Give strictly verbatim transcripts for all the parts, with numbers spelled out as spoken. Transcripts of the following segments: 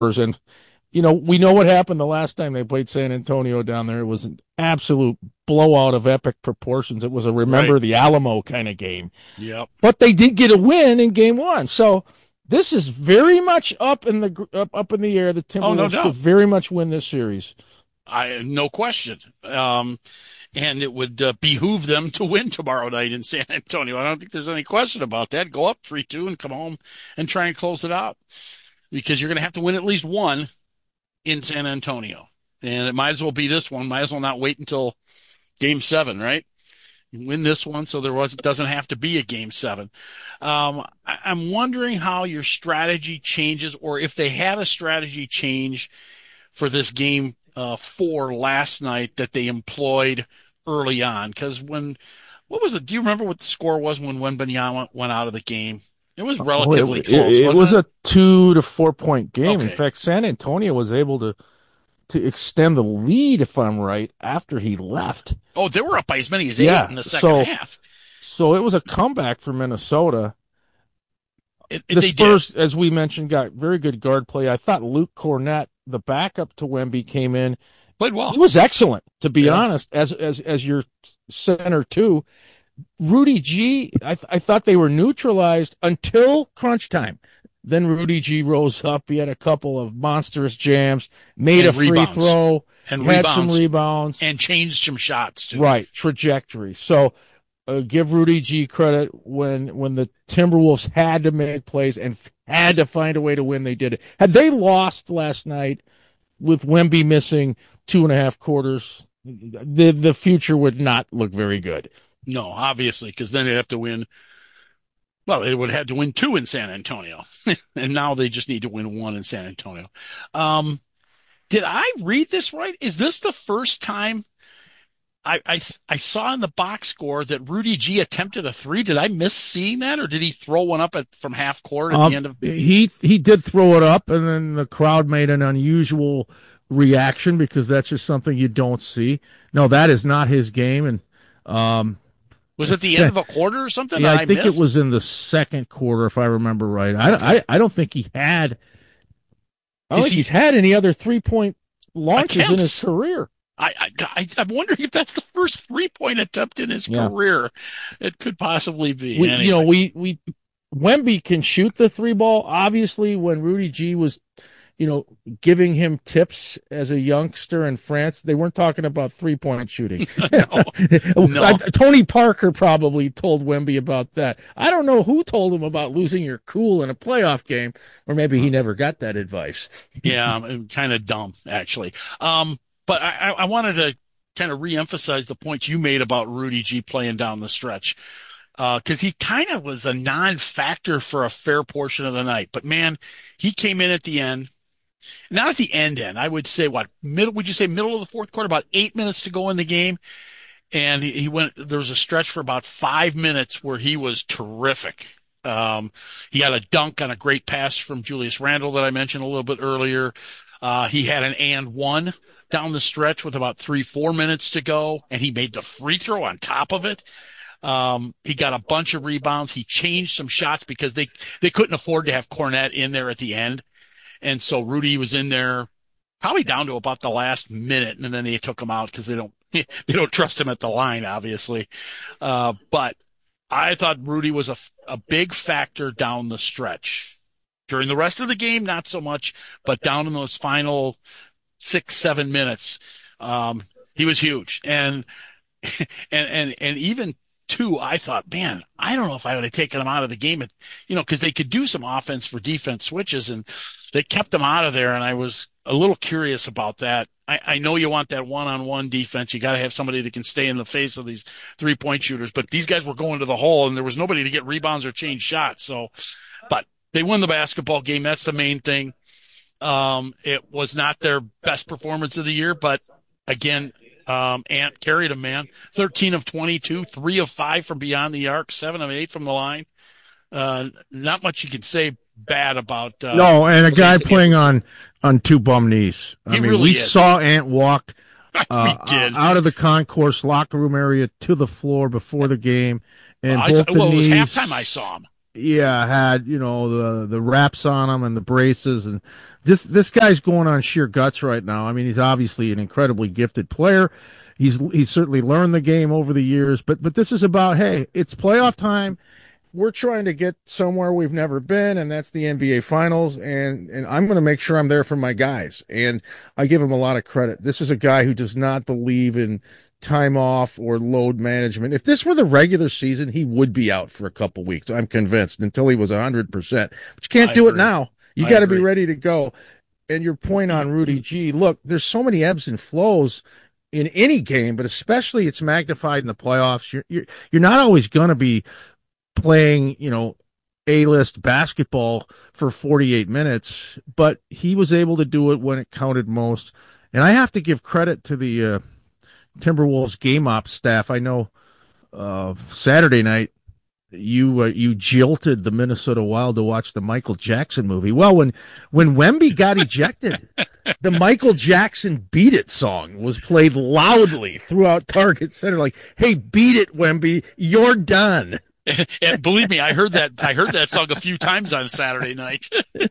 And, you know, we know what happened the last time they played San Antonio down there. It was an absolute blowout of epic proportions. It was a remember Right. the Alamo kind of game. Yep. But they did get a win in game one. So this is very much up in the up, up in the air. The Oh, no Timberwolves doubt. could very much win this series. I no question. Um, and it would uh, behoove them to win tomorrow night in San Antonio. I don't think there's any question about that. Go up three two and come home and try and close it out, because you're going to have to win at least one in San Antonio. And it might as well be this one. Might as well not wait until game seven, right? You win this one so there was doesn't have to be a game seven. Um, I, I'm wondering how your strategy changes, or if they had a strategy change for this game uh, four last night that they employed early on. Because when, what was it? Do you remember what the score was when Wembanyama went out of the game? It was relatively oh, it, close, it, it wasn't was it? a two to four point game. Okay. In fact, San Antonio was able to to extend the lead, if I'm right, after he left. Oh, they were up by as many as eight Yeah, in the second so, half. So it was a comeback for Minnesota. It, it, The they Spurs, did. as we mentioned, got very good guard play. I thought Luke Cornett, the backup to Wemby, came in. Played well. He was excellent, to be Yeah. honest, as as as your center too. Rudy G, I, th- I thought they were neutralized until crunch time. Then Rudy G rose up. He had a couple of monstrous jams, made And a free rebounds. throw, And had rebounds. some rebounds. And changed some shots, too. Right, trajectory. So uh, give Rudy G credit. When when the Timberwolves had to make plays and had to find a way to win, they did it. Had they lost last night with Wemby missing two and a half quarters, the the future would not look very good. No, obviously, because then they'd have to win. Well, they would have to win two in San Antonio. And now they just need to win one in San Antonio. Um, did I read this right? Is this the first time I, I I saw in the box score that Rudy G attempted a three? Did I miss seeing that, or did he throw one up at from half court at Um, the end of? He he did throw it up, and then the crowd made an unusual reaction because that's just something you don't see. No, that is not his game, and um, Was it the end of a quarter or something? yeah, that I I think missed? it was in the second quarter, if I remember right. I Okay. I, I don't think he had. I don't Is think he- he's had any other three point launches in his Attempts. career. I, I, I, I'm wondering if that's the first three-point attempt in his Yeah. career. It could possibly be. We, Anyway. You know, we we Wemby can shoot the three ball. Obviously, when Rudy G was, you know, giving him tips as a youngster in France, they weren't talking about three point shooting. No. No. I- Tony Parker probably told Wemby about that. I don't know who told him about losing your cool in a playoff game, or maybe he never got that advice. Yeah, kind of dumb, actually. Um, but I, I wanted to kind of reemphasize the point you made about Rudy G playing down the stretch, because uh, he kind of was a non-factor for a fair portion of the night. But man, he came in at the end. Not at the end end. I would say what middle? Would you say middle of the fourth quarter? About eight minutes to go in the game, and he, he went. There was a stretch for about five minutes where he was terrific. Um, he had a dunk on a great pass from Julius Randle that I mentioned a little bit earlier. Uh, he had an and one down the stretch with about three, four minutes to go, and he made the free throw on top of it. Um, he got a bunch of rebounds. He changed some shots because they, they couldn't afford to have Cornette in there at the end. And so Rudy was in there probably down to about the last minute, and then they took him out because they don't, they don't trust him at the line, obviously. Uh, but I thought Rudy was a, a big factor down the stretch. During the rest of the game, not so much, but down in those final six, seven minutes, um, he was huge. And, and, and, and even two, I thought, man, I don't know if I would have taken him out of the game, you know, because they could do some offense for defense switches, and they kept him out of there. And I was a little curious about that. I, I know you want that one-on-one defense. You got to have somebody that can stay in the face of these three-point shooters, but these guys were going to the hole, and there was nobody to get rebounds or change shots. So, but they won the basketball game. That's the main thing. Um, it was not their best performance of the year, but again, um, Ant carried them, man. thirteen of twenty-two, three of five from beyond the arc, seven of eight from the line. Uh, not much you could say bad about. Uh, No, and a guy the- playing on, on two bum knees. I He mean, really we is. saw Ant walk uh, we did. out of the concourse locker room area to the floor before the game, and I, both the well, it was knees, halftime I saw him. yeah, had, you know, the the wraps on them and the braces, and this this guy's going on sheer guts right now. I mean, he's obviously an incredibly gifted player. He's he's certainly learned the game over the years, but but this is about, hey, it's playoff time. We're trying to get somewhere we've never been, and that's the N B A Finals, and, and I'm going to make sure I'm there for my guys. And I give him a lot of credit. This is a guy who does not believe in time off or load management. If this were the regular season, he would be out for a couple weeks, I'm convinced, until he was one hundred percent. But you can't I do agree. it now. You got to be ready to go. And your point on Rudy G, look, there's so many ebbs and flows in any game, but especially it's magnified in the playoffs. You're you're, you're not always going to be playing, you know, A-list basketball for forty-eight minutes, but he was able to do it when it counted most. And I have to give credit to the uh, Timberwolves game ops staff. I know uh, Saturday night you uh, you jilted the Minnesota Wild to watch the Michael Jackson movie. Well, when when Wemby got ejected, the Michael Jackson "Beat It" song was played loudly throughout Target Center. Like, hey, beat it, Wemby, you're done. And believe me, I heard that I heard that song a few times on Saturday night.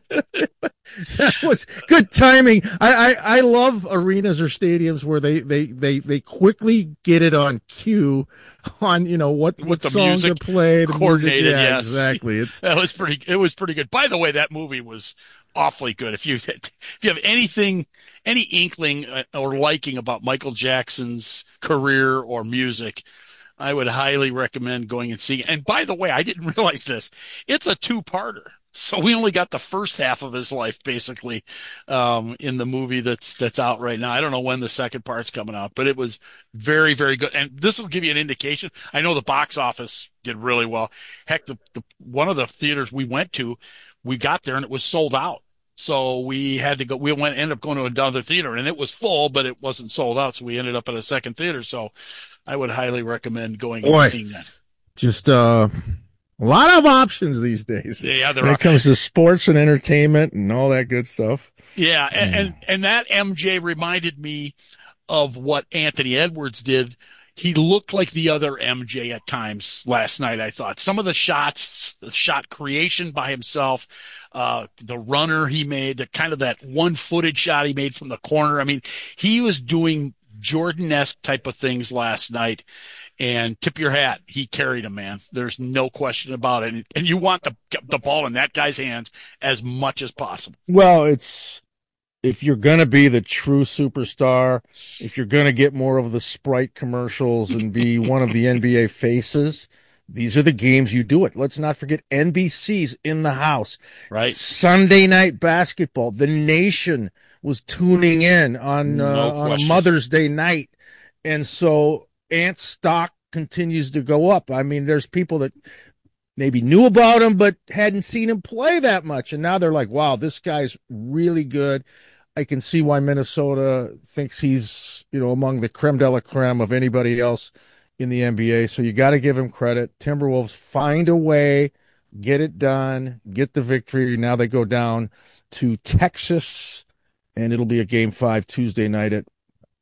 That was good timing. I, I, I love arenas or stadiums where they, they, they, they quickly get it on cue on, you know, what, what song to play. The coordinated, music. Yeah, yes. Exactly. It's, that was pretty it was pretty good. By the way, that movie was awfully good. If you if you have anything any inkling or liking about Michael Jackson's career or music, I would highly recommend going and seeing it. And by the way, I didn't realize this. It's a two-parter. So we only got the first half of his life, basically, um, in the movie that's that's out right now. I don't know when the second part's coming out, but it was very, very good. And this will give you an indication. I know the box office did really well. Heck, the, the one of the theaters we went to, we got there and it was sold out. So we had to go. We went ended up going to another theater, and it was full, but it wasn't sold out. So we ended up at a second theater. So I would highly recommend going Boy, and seeing that. Just uh, a lot of options these days. Yeah, there when are. it comes to sports and entertainment and all that good stuff. Yeah, and, Mm. and and that M J reminded me of what Anthony Edwards did. He looked like the other M J at times last night, I thought. Some of the shots, the shot creation by himself, uh, the runner he made, the kind of that one-footed shot he made from the corner. I mean, he was doing Jordan-esque type of things last night. And tip your hat, he carried him, man. There's no question about it. And you want the the ball in that guy's hands as much as possible. Well, it's if you're going to be the true superstar, if you're going to get more of the Sprite commercials and be one of the N B A faces, these are the games you do it. Let's not forget N B C's in the house. Right. Sunday night basketball. The nation was tuning in on No uh, on a Mother's Day night. And so Ant's stock continues to go up. I mean, there's people that maybe knew about him but hadn't seen him play that much, and now they're like, wow, this guy's really good. I can see why Minnesota thinks he's, you know, among the creme de la creme of anybody else in the N B A. So you got to give him credit. Timberwolves find a way, get it done, get the victory. Now they go down to Texas, and it'll be a game five Tuesday night at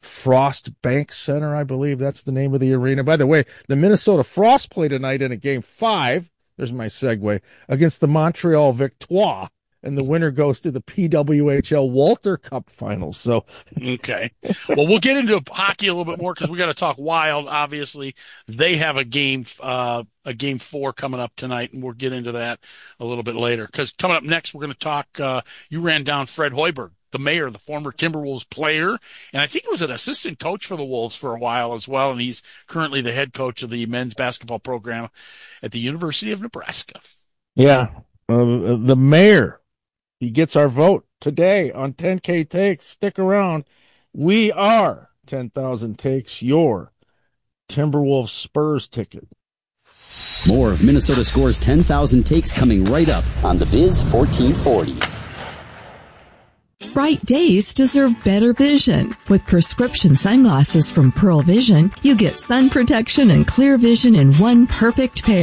Frost Bank Center, I believe that's the name of the arena. By the way, the Minnesota Frost play tonight in a game five. There's my segue against the Montreal Victoire, and the winner goes to the P W H L Walter Cup Finals. So, okay, well, we'll get into hockey a little bit more because we got to talk Wild. Obviously, they have a game, uh, a game four coming up tonight, and we'll get into that a little bit later. Because coming up next, we're going to talk. Uh, you ran down Fred Hoiberg, the mayor, the former Timberwolves player, and I think he was an assistant coach for the Wolves for a while as well, and he's currently the head coach of the men's basketball program at the University of Nebraska. Yeah, uh, the mayor, he gets our vote today on ten K Takes. Stick around. We are ten thousand Takes, your Timberwolves Spurs ticket. More of Minnesota Score's ten thousand Takes coming right up on the Biz fourteen forty. Bright days deserve better vision. With prescription sunglasses from Pearl Vision, you get sun protection and clear vision in one perfect pair.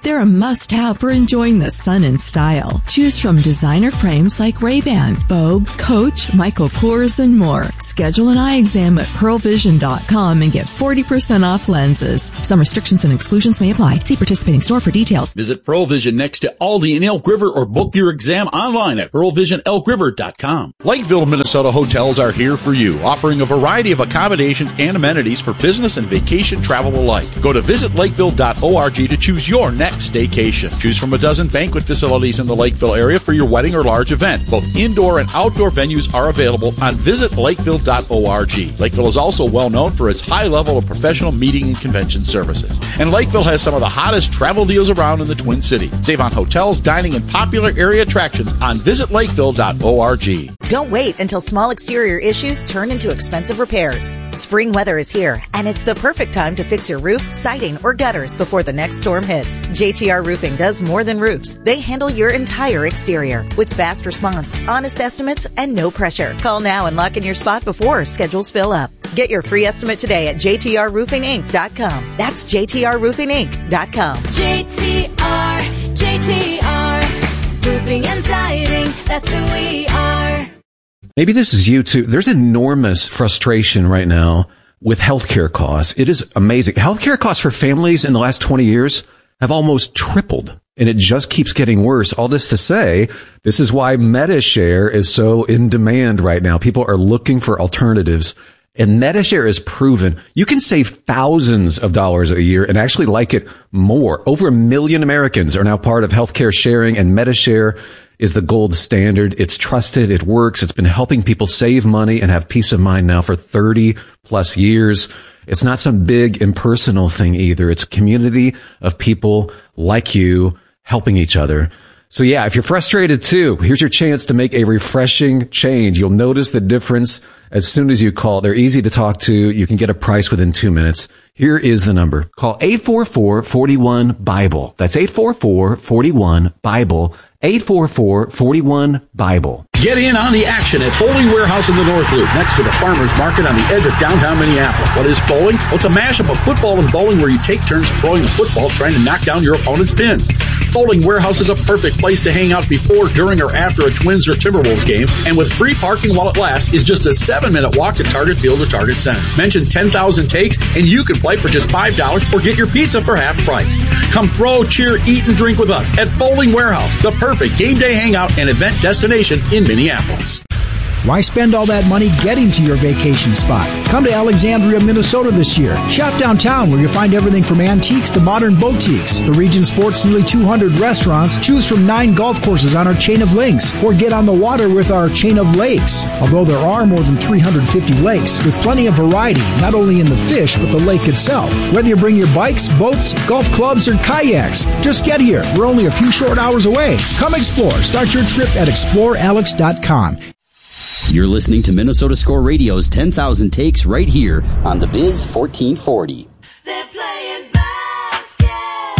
They're a must-have for enjoying the sun in style. Choose from designer frames like Ray-Ban, Bogue, Coach, Michael Kors, and more. Schedule an eye exam at pearl vision dot com and get forty percent off lenses. Some restrictions and exclusions may apply. See participating store for details. Visit Pearl Vision next to Aldi in Elk River or book your exam online at pearl vision elk river dot com. Lakeville, Minnesota hotels are here for you, offering a variety of accommodations and amenities for business and vacation travel alike. Go to visit lakeville dot org to choose your next staycation. Choose from a dozen banquet facilities in the Lakeville area for your wedding or large event. Both indoor and outdoor venues are available on visit lakeville dot org. Lakeville is also well known for its high level of professional meeting and convention services. And Lakeville has some of the hottest travel deals around in the Twin Cities. Save on hotels, dining, and popular area attractions on visit lakeville dot org. Don't wait until small exterior issues turn into expensive repairs. Spring weather is here, and it's the perfect time to fix your roof, siding, or gutters before the next storm hits. J T R Roofing does more than roofs. They handle your entire exterior with fast response, honest estimates, and no pressure. Call now and lock in your spot before schedules fill up. Get your free estimate today at j t r roofing inc dot com. That's j t r roofing inc dot com. J T R, J T R, Roofing and Siding, that's who we are. Maybe this is you too. There's enormous frustration right now with healthcare costs. It is amazing. Healthcare costs for families in the last twenty years have almost tripled, and it just keeps getting worse. All this to say, this is why MediShare is so in demand right now. People are looking for alternatives, and MediShare is proven you can save thousands of dollars a year and actually like it more. Over a million Americans are now part of healthcare sharing, and MediShare is the gold standard. It's trusted. It works. It's been helping people save money and have peace of mind now for thirty plus years. It's not some big impersonal thing either. It's a community of people like you helping each other. So yeah, if you're frustrated too, here's your chance to make a refreshing change. You'll notice the difference as soon as you call. They're easy to talk to. You can get a price within two minutes. Here is the number. Call eight four four, four one, BIBLE. That's eight four four, four one, BIBLE. eight four four, four one, BIBLE. Get in on the action at Bowling Warehouse in the North Loop, next to the Farmers Market on the edge of downtown Minneapolis. What is bowling? Well, it's a mashup of football and bowling where you take turns throwing a football trying to knock down your opponent's pins. Bowling Warehouse is a perfect place to hang out before, during, or after a Twins or Timberwolves game, and with free parking while it lasts, is just a seven-minute walk to Target Field or Target Center. Mention ten thousand takes, and you can play for just five dollars or get your pizza for half price. Come throw, cheer, eat, and drink with us at Bowling Warehouse, the perfect game day hangout and event destination in Minneapolis. Why spend all that money getting to your vacation spot? Come to Alexandria, Minnesota this year. Shop downtown where you'll find everything from antiques to modern boutiques. The region sports nearly two hundred restaurants. Choose from nine golf courses on our chain of links, or get on the water with our chain of lakes. Although there are more than three hundred fifty lakes, with plenty of variety, not only in the fish, but the lake itself. Whether you bring your bikes, boats, golf clubs, or kayaks, just get here. We're only a few short hours away. Come explore. Start your trip at explore alex dot com. You're listening to Minnesota Score Radio's ten thousand Takes right here on the Biz fourteen forty. They're playing basketball.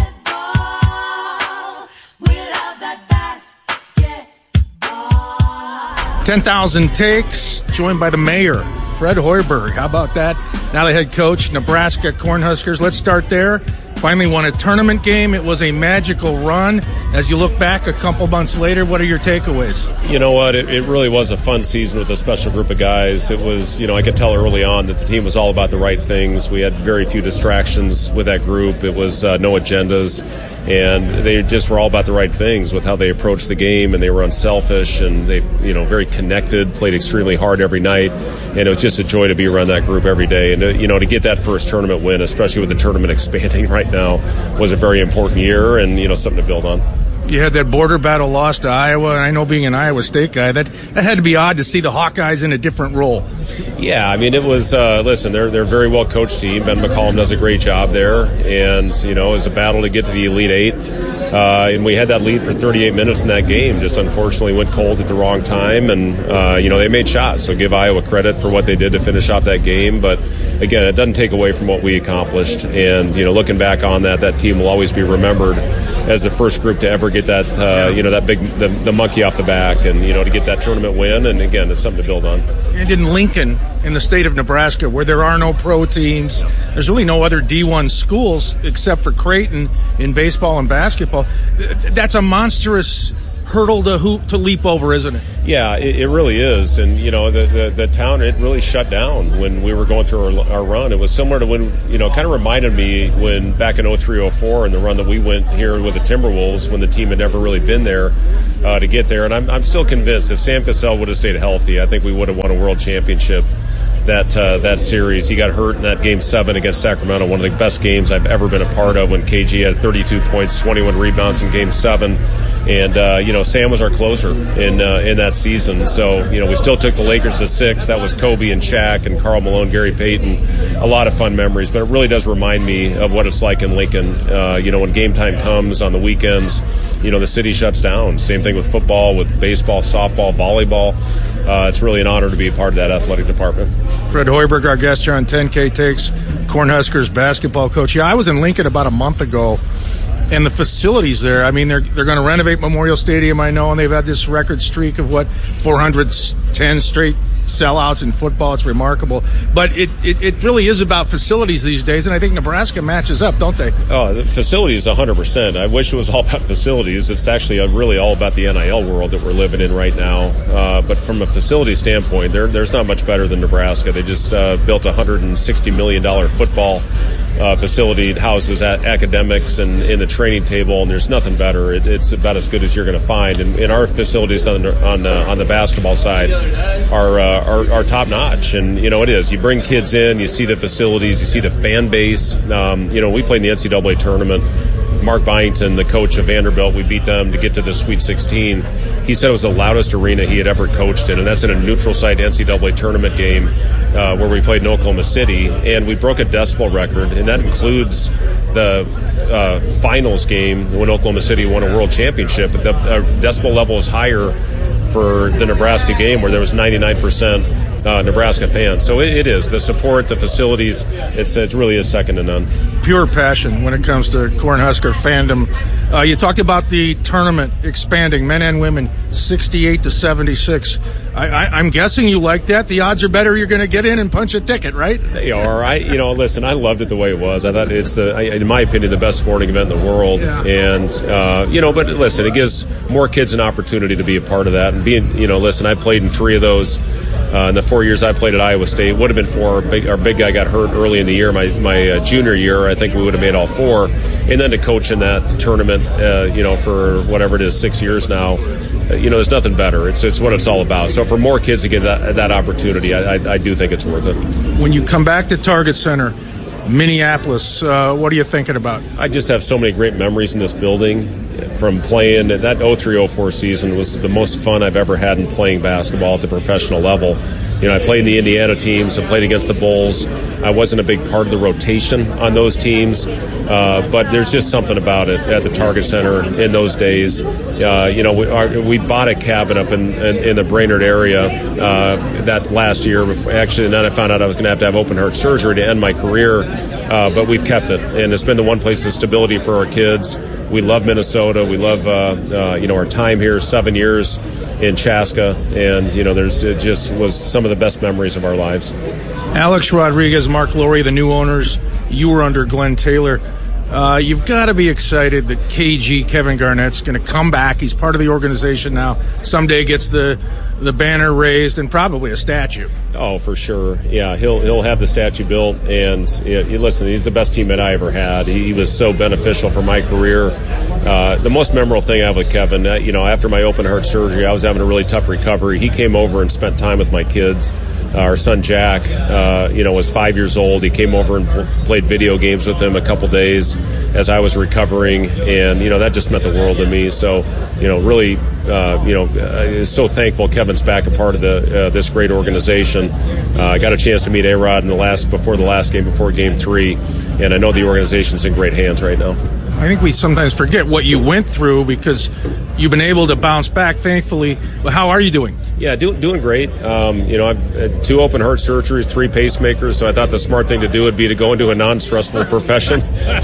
We love that basketball. ten thousand Takes, joined by the mayor, Fred Hoiberg. How about that? Now the head coach, Nebraska Cornhuskers. Let's start there. Finally won a tournament game. It was a magical run. As you look back a couple months later, what are your takeaways? You know what? It, it really was a fun season with a special group of guys. It was, you know, I could tell early on that the team was all about the right things. We had very few distractions with that group. It was uh, no agendas. And they just were all about the right things with how they approached the game, and they were unselfish, and they, you know, very connected, played extremely hard every night. And it was just a joy to be around that group every day. And, to, you know, to get that first tournament win, especially with the tournament expanding right now, was a very important year and, you know, something to build on. You had that border battle loss to Iowa, and I know being an Iowa State guy, that, that had to be odd to see the Hawkeyes in a different role. Yeah, I mean, it was, uh, listen, they're they're a very well-coached team. Ben McCollum does a great job there, and, you know, it was a battle to get to the Elite Eight. Uh, and we had that lead for thirty-eight minutes in that game, just unfortunately went cold at the wrong time, and, uh, you know, they made shots. So give Iowa credit for what they did to finish off that game. But, again, it doesn't take away from what we accomplished. And, you know, looking back on that, that team will always be remembered as the first group to ever get that, uh, you know, that big, the, the monkey off the back, and, you know, to get that tournament win. And again, it's something to build on. And in Lincoln, in the state of Nebraska, where there are no pro teams, there's really no other D one schools except for Creighton in baseball and basketball. That's a monstrous hurdle to hoop to leap over, isn't it? Yeah, it, it really is. And, you know, the, the the town, it really shut down when we were going through our, our run. It was similar to when, you know, kind of reminded me when back in oh three oh four and the run that we went here with the Timberwolves when the team had never really been there uh, to get there. And I'm, I'm still convinced if Sam Cassell would have stayed healthy, I think we would have won a world championship that uh, that series. He got hurt in that game seven against Sacramento, one of the best games I've ever been a part of, when K G had thirty-two points, twenty-one rebounds in game seven. And, uh, you know, Sam was our closer in uh, in that season. So, you know, we still took the Lakers to six. That was Kobe and Shaq and Karl Malone, Gary Payton. A lot of fun memories. But it really does remind me of what it's like in Lincoln. Uh, you know, when game time comes on the weekends, you know, the city shuts down. Same thing with football, with baseball, softball, volleyball. Uh, it's really an honor to be a part of that athletic department. Fred Hoiberg, our guest here on ten K Takes, Cornhuskers basketball coach. Yeah, I was in Lincoln about a month ago, and the facilities there, I mean, they're they're going to renovate Memorial Stadium, I know, and they've had this record streak of, what, four hundred ten straight sellouts in football. It's remarkable. But it, it, it really is about facilities these days, and I think Nebraska matches up, don't they? Oh, the facilities, one hundred percent. I wish it was all about facilities. It's actually really all about the N I L world that we're living in right now. Uh, but from a facility standpoint, there, there's not much better than Nebraska. They just uh, built a one hundred sixty million dollars football uh, facility. It houses a- academics and in the training table, and there's nothing better. It, it's about as good as you're going to find. And, and our facilities on the, on, uh, on the basketball side are, uh, are are top notch. And, you know, it is. You bring kids in, you see the facilities, you see the fan base. Um, you know, we played in the N C double A tournament. Mark Byington, the coach of Vanderbilt, we beat them to get to the Sweet sixteen. He said it was the loudest arena he had ever coached in, and that's in a neutral site N C double A tournament game uh, where we played in Oklahoma City, and we broke a decibel record, and that includes the uh, finals game when Oklahoma City won a world championship. The uh, decibel level is higher for the Nebraska game, where there was ninety-nine percent uh, Nebraska fans. So it, it is. The support, the facilities, it's, it really is second to none. Pure passion when it comes to Cornhusker fandom. Uh, you talked about the tournament expanding, men and women, sixty-eight to seventy-six. I, I, I'm guessing you like that. The odds are better you're going to get in and punch a ticket, right? They are. I, you know, listen, I loved it the way it was. I thought it's the, in my opinion, the best sporting event in the world. Yeah. And, uh, you know, but listen, it gives more kids an opportunity to be a part of that. And being, you know, listen, I played in three of those. Uh, in the four years I played at Iowa State, would have been four. Our big, our big guy got hurt early in the year. My my uh, junior year, I think we would have made all four. And then to coach in that tournament, uh, you know, for whatever it is, six years now, uh, you know, there's nothing better. It's it's what it's all about. So for more kids to get that, that opportunity, I, I, I do think it's worth it. When you come back to Target Center, Minneapolis, uh, what are you thinking about? I just have so many great memories in this building from playing. That oh three oh four season was the most fun I've ever had in playing basketball at the professional level. You know, I played in the Indiana teams, I played against the Bulls. I wasn't a big part of the rotation on those teams, uh, but there's just something about it at the Target Center in those days. Uh, you know, we, our, we bought a cabin up in, in, in the Brainerd area uh, that last year. Actually, and then I found out I was going to have to have open heart surgery to end my career. Uh, but we've kept it, and it's been the one place of stability for our kids. We love Minnesota. We love, uh, uh, you know, our time here, seven years in Chaska, and, you know, there's it just was some of the best memories of our lives. Alex Rodriguez, Mark Laurie, the new owners. You were under Glenn Taylor. Uh, you've got to be excited that K G, Kevin Garnett's going to come back. He's part of the organization now. Someday gets the the banner raised and probably a statue. Oh, for sure. Yeah, he'll he'll have the statue built. And yeah, listen, he's the best teammate I ever had. He, he was so beneficial for my career. Uh, the most memorable thing I have with Kevin, uh, you know, after my open heart surgery, I was having a really tough recovery. He came over and spent time with my kids. Uh, our son Jack, uh, you know, was five years old. He came over and pl- played video games with him a couple days as I was recovering, and you know that just meant the world to me. So, you know, really, uh, you know, uh, so thankful Kevin's back a part of the uh, this great organization. Uh, I got a chance to meet A-Rod in the last before the last game, before Game Three, and I know the organization's in great hands right now. I think we sometimes forget what you went through because you've been able to bounce back, thankfully. How are you doing? Yeah, do, doing great. Um, you know, I've had two open heart surgeries, three pacemakers, so I thought the smart thing to do would be to go into a non-stressful profession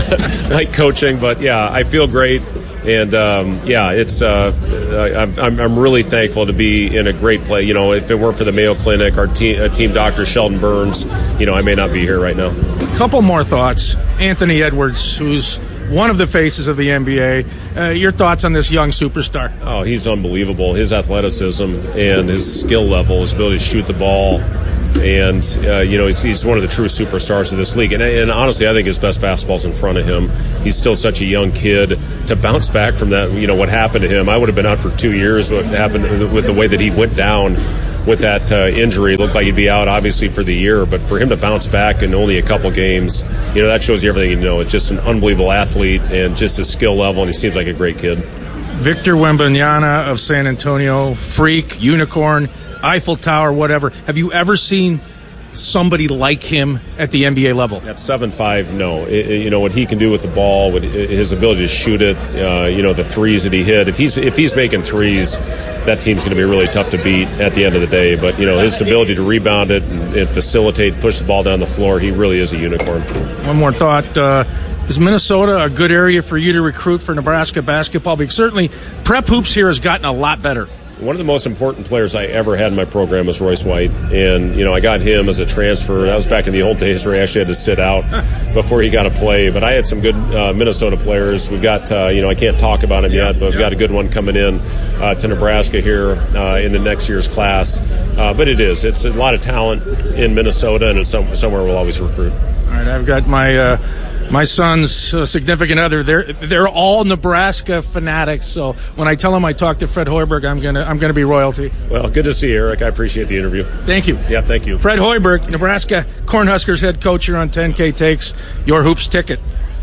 like coaching. But, yeah, I feel great. And, um, yeah, it's uh, I'm, I'm really thankful to be in a great place. You know, if it weren't for the Mayo Clinic, our team, uh, team doctor, Sheldon Burns, you know, I may not be here right now. A couple more thoughts. Anthony Edwards, who's one of the faces of the N B A. Uh, your thoughts on this young superstar? Oh, he's unbelievable. His athleticism and his skill level, his ability to shoot the ball. And, uh, you know, he's, he's one of the true superstars of this league. And, and honestly, I think his best basketball's in front of him. He's still such a young kid. To bounce back from that, you know, what happened to him, I would have been out for two years. What happened with the way that he went down with that uh, injury, it looked like he'd be out, obviously, for the year. But for him to bounce back in only a couple games, you know, that shows you everything you know. It's just an unbelievable athlete and just his skill level, and he seems like a great kid. Victor Wembanyama of San Antonio, freak, unicorn, Eiffel Tower, whatever. Have you ever seen somebody like him at the N B A level? At seven five, no. It, it, you know, what he can do with the ball, what, his ability to shoot it, uh, you know, the threes that he hit. If he's if he's making threes, that team's going to be really tough to beat at the end of the day. But, you know, his ability to rebound it and, and facilitate, push the ball down the floor, he really is a unicorn. One more thought. Uh, is Minnesota a good area for you to recruit for Nebraska basketball? Because certainly Prep Hoops here has gotten a lot better. One of the most important players I ever had in my program was Royce White. And, you know, I got him as a transfer. That was back in the old days where he actually had to sit out before he got to play. But I had some good uh, Minnesota players. We've got, uh, you know, I can't talk about him yet, but we've got a good one coming in uh, to Nebraska here uh, in the next year's class. Uh, but it is. It's a lot of talent in Minnesota, and it's some, somewhere we'll always recruit. All right, I've got my uh, my son's uh, significant other. They're they're all Nebraska fanatics. So when I tell them I talked to Fred Hoiberg, I'm gonna I'm gonna be royalty. Well, good to see you, Eric. I appreciate the interview. Thank you. Yeah, thank you. Fred Hoiberg, Nebraska Cornhuskers head coach here on ten K Takes your hoops ticket.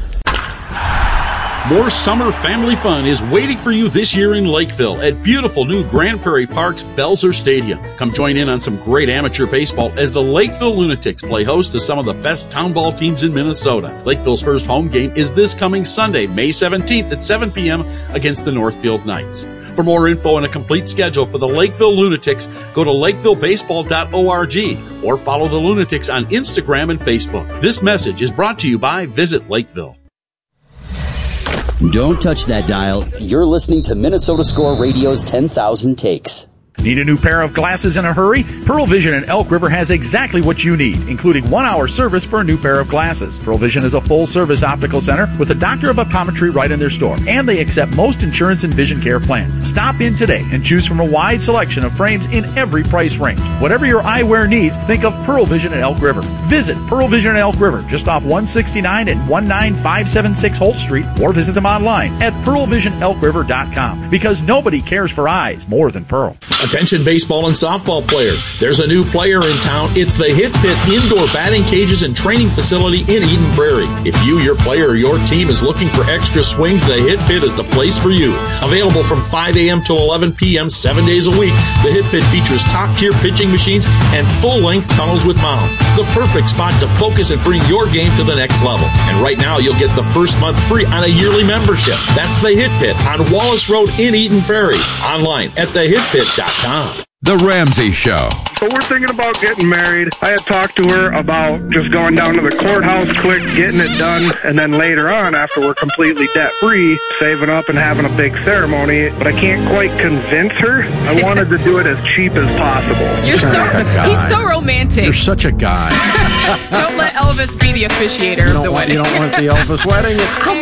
More summer family fun is waiting for you this year in Lakeville at beautiful new Grand Prairie Park's Belzer Stadium. Come join in on some great amateur baseball as the Lakeville Lunatics play host to some of the best town ball teams in Minnesota. Lakeville's first home game is this coming Sunday, May seventeenth at seven p.m. against the Northfield Knights. For more info and a complete schedule for the Lakeville Lunatics, go to lakeville baseball dot org or follow the Lunatics on Instagram and Facebook. This message is brought to you by Visit Lakeville. Don't touch that dial. You're listening to Minnesota Score Radio's ten thousand Takes. Need a new pair of glasses in a hurry? Pearl Vision in Elk River has exactly what you need, including one-hour service for a new pair of glasses. Pearl Vision is a full-service optical center with a doctor of optometry right in their store, and they accept most insurance and vision care plans. Stop in today and choose from a wide selection of frames in every price range. Whatever your eyewear needs, think of Pearl Vision in Elk River. Visit Pearl Vision in Elk River, just off one sixty-nine and one nine five seven six Holt Street, or visit them online at pearl vision elk river dot com, because nobody cares for eyes more than Pearl. Attention baseball and softball players. There's a new player in town. It's the Hit Pit Indoor Batting Cages and Training Facility in Eden Prairie. If you, your player, or your team is looking for extra swings, the Hit Pit is the place for you. Available from five a.m. to eleven p.m. seven days a week, the Hit Pit features top-tier pitching machines and full-length tunnels with mounds. The perfect spot to focus and bring your game to the next level. And right now, you'll get the first month free on a yearly membership. That's the Hit Pit on Wallace Road in Eden Prairie. Online at the hit pit dot com. The Ramsey Show. So we're thinking about getting married. I had talked to her about just going down to the courthouse quick, getting it done, and then later on, after we're completely debt-free, saving up and having a big ceremony. But I can't quite convince her. I wanted to do it as cheap as possible. You're so, he's so romantic. You're such a guy. Don't let Elvis be the officiator of the want, wedding. You don't want the Elvis wedding? Come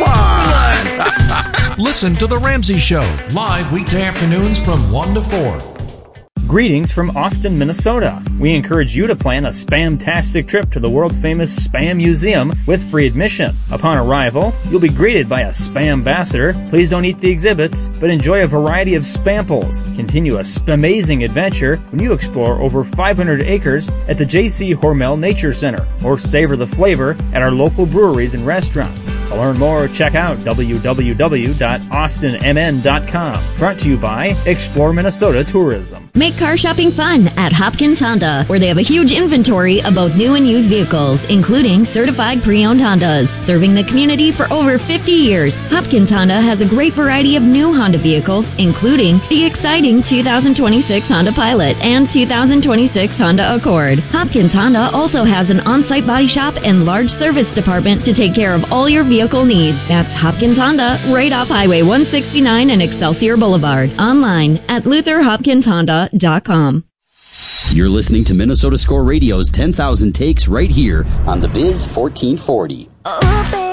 on. Listen to The Ramsey Show, live weekday afternoons from one to four. Greetings from Austin, Minnesota. We encourage you to plan a spam-tastic trip to the world-famous Spam Museum with free admission. Upon arrival, you'll be greeted by a Spam ambassador. Please don't eat the exhibits, but enjoy a variety of spamples. Continue a amazing adventure when you explore over five hundred acres at the J C Hormel Nature Center, or savor the flavor at our local breweries and restaurants. To learn more, check out w w w dot austin m n dot com. Brought to you by Explore Minnesota Tourism. Make Make car shopping fun at Hopkins Honda, where they have a huge inventory of both new and used vehicles, including certified pre-owned Hondas. Serving the community for over fifty years, Hopkins Honda has a great variety of new Honda vehicles, including the exciting two thousand twenty-six Honda Pilot and two thousand twenty-six Honda Accord. Hopkins Honda also has an on-site body shop and large service department to take care of all your vehicle needs. That's Hopkins Honda, right off Highway one sixty-nine and Excelsior Boulevard. Online at luther hopkins honda dot com. You're listening to Minnesota Score Radio's ten thousand Takes right here on the Biz fourteen forty. Oh,